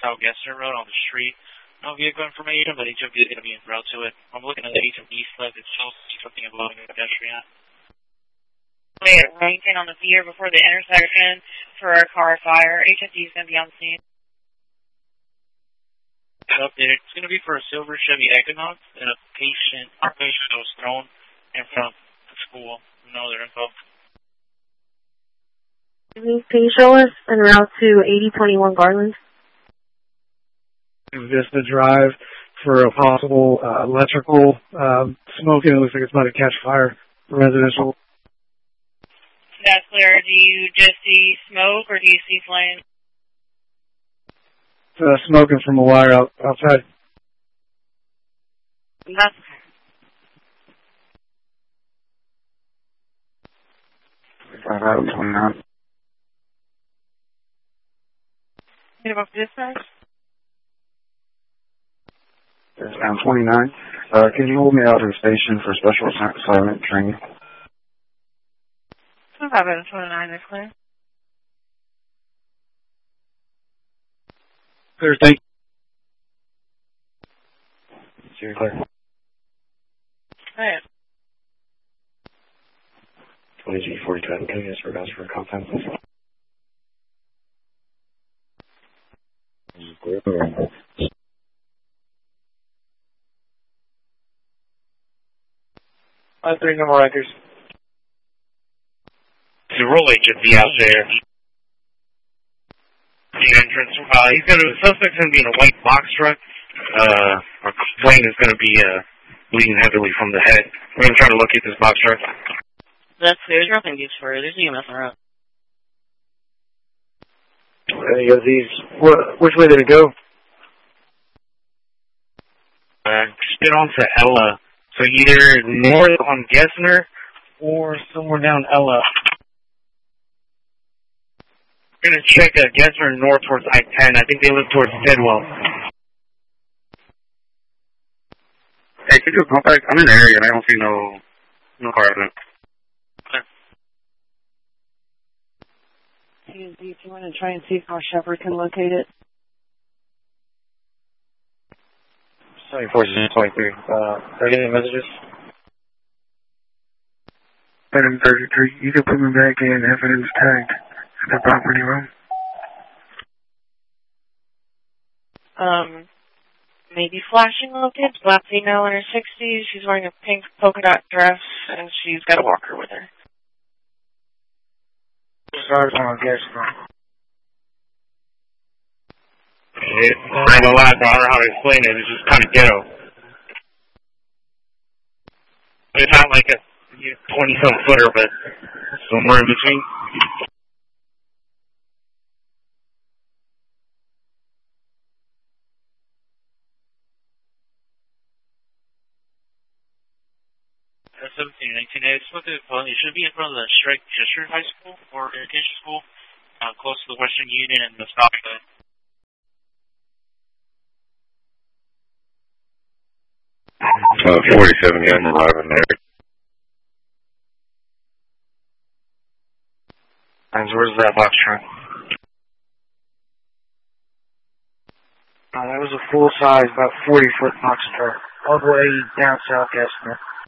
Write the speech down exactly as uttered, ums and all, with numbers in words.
South Gessner Road on the street. No vehicle information, but H O D is going to be en route to it. I'm looking at the H O D slip itself, see something involving a pedestrian. Wait, Wellington on the pier before the intersection for a car fire. H O D is going to be on scene. Updated. It's going to be for a silver Chevy Equinox and a patient, a patient that was thrown in front of the school. No other info. Can you show us en route to eighty twenty-one Garland? Vista Drive for a possible uh, electrical um, smoke, and it looks like it's about to catch fire for residential. That's clear. Do you just see smoke or do you see flames? Uh, smoking from a wire out, outside. That's Five out of twenty-nine. Need about dispatch? There's down twenty-nine. Uh, can you hold me out to the station for special assignment training? five out of twenty-nine, that's clear. Clear, thank you. You're clear. Alright. twenty-two forty-seven, can you ask for guys for content, please? Five three number records. The roll agent be out there. The entrance. Uh, he's gonna. The suspect's gonna be in a white box truck. Uh, our plane is gonna be uh bleeding heavily from the head. We're gonna try to locate this box truck. That's clear. There's nothing used for it. There's no messing around. Any of these? What, which way did it go? Uh, spit onto Ella. So either north on Gessner or somewhere down Ella. We're gonna check uh, Gessner north towards I ten. I think they live towards Tidwell. Hey, could you go back? I'm in the area and I don't see no no car accident. Do you want to try and see how Shepard can locate it? seventy-four twenty-three. Uh, are you getting any messages? Item thirty-three, you can put me back in evidence tagged at the property room. Um, maybe flashing a little kid. Black female in her sixties. She's wearing a pink polka dot dress, and she's got a walker with her. Sorry, I guess. I ain't gonna lie, bro. I don't know how to explain it. It's just kind of ghetto. It's not like a twenty-some footer, but somewhere in between. seventeen, nineteen, I just looked at it. It should be in front of the Strike Chester High School or Education School, uh, close to the Western Union and the stopping line. Uh, forty-seven, yeah, I'm arriving there. And where's that box truck? Uh, that was a full size, about forty foot box truck, all the way down South Gessner.